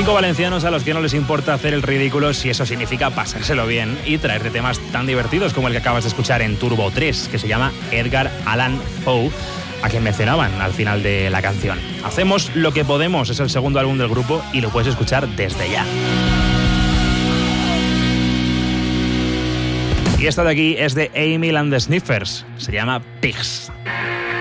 5 valencianos a los que no les importa hacer el ridículo si eso significa pasárselo bien y traerte temas tan divertidos como el que acabas de escuchar en Turbo 3, que se llama Edgar Allan Poe, a quien mencionaban al final de la canción. Hacemos lo que podemos, es el segundo álbum del grupo y lo puedes escuchar desde ya. Y esta de aquí es de Emil and the Sniffers, se llama Pigs.